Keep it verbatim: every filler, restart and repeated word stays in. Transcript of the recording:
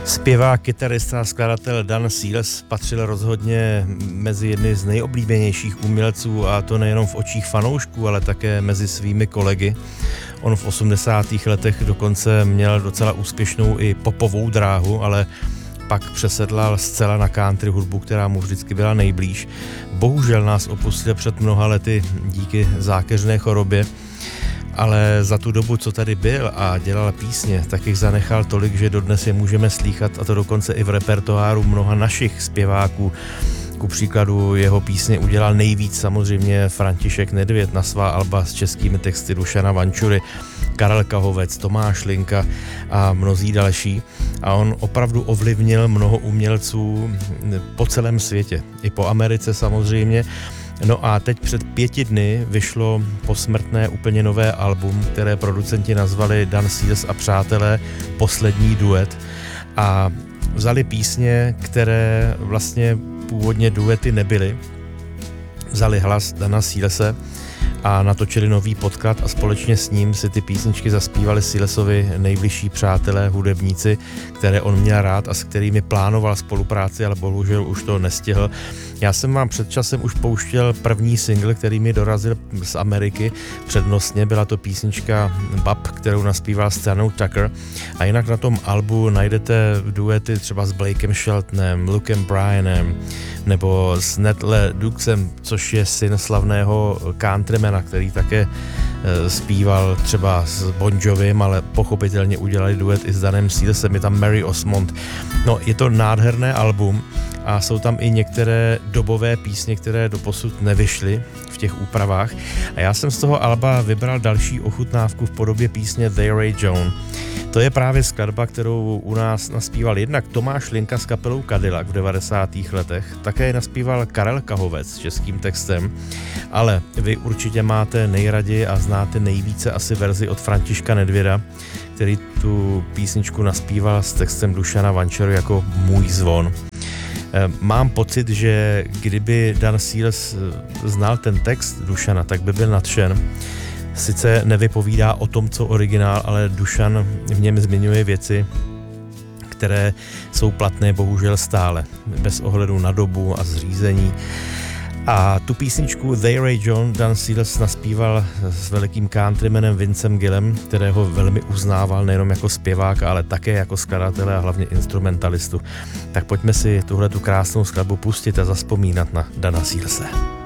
Zpěvák, kytarista a skladatel Dan Seals patřil rozhodně mezi jedny z nejoblíbenějších umělců, a to nejenom v očích fanoušků, ale také mezi svými kolegy. On v osmdesátých letech dokonce měl docela úspěšnou i popovou dráhu, ale pak přesedlal zcela na country hudbu, která mu vždycky byla nejblíž. Bohužel nás opustil před mnoha lety díky zákeřné chorobě, ale za tu dobu, co tady byl a dělal písně, tak jich zanechal tolik, že dodnes je můžeme slýchat, a to dokonce i v repertoáru mnoha našich zpěváků. Ku příkladu jeho písně udělal nejvíc samozřejmě František Nedvěd na svá alba s českými texty Dušana Vančury, Karel Kahovec, Tomáš Linka a mnozí další. A on opravdu ovlivnil mnoho umělců po celém světě, i po Americe samozřejmě. No a teď před pěti dny vyšlo posmrtné úplně nové album, které producenti nazvali Dan Seals a přátelé poslední duet, a vzali písně, které vlastně původně duety nebyly. Vzali hlas Dana Sealse a natočili nový podklad a společně s ním si ty písničky zaspívali Sealsovi nejbližší přátelé, hudebníci, které on měl rád a s kterými plánoval spolupráci, ale bohužel už to nestihl. Já jsem vám před časem už pouštěl první single, který mi dorazil z Ameriky přednostně, byla to písnička Bab, kterou naspíval s Tanou Tucker, a jinak na tom albu najdete duety třeba s Blakem Sheltonem, Lukem Bryanem nebo s Netle Duxem, což je syn slavného countrymana, který také e, zpíval třeba s Bon Jovim, ale pochopitelně udělali duet i s Danem Sealsem, je tam Mary Osmond. No, je to nádherné album a jsou tam i některé dobové písně, které doposud nevyšly v těch úpravách. A já jsem z toho alba vybral další ochutnávku v podobě písně They Ray Joan. To je právě skladba, kterou u nás naspíval jednak Tomáš Linka s kapelou Cadillac v devadesátých letech, také naspíval Karel Kahovec s českým textem, ale vy určitě máte nejraději a znáte nejvíce asi verzi od Františka Nedvěda, který tu písničku naspíval s textem Dušana Vančury jako Můj zvon. Mám pocit, že kdyby Dan Seals znal ten text Dušana, tak by byl nadšen. Sice nevypovídá o tom, co originál, ale Dušan v něm zmiňuje věci, které jsou platné bohužel stále, bez ohledu na dobu a zřízení. A tu písničku They Ray Joan Dan Seals naspíval s velikým countrymanem Vincem Gillem, kterého velmi uznával nejenom jako zpěváka, ale také jako skladatele a hlavně instrumentalistu. Tak pojďme si tuhletu krásnou skladbu pustit a zazpomínat na Dana Sealse.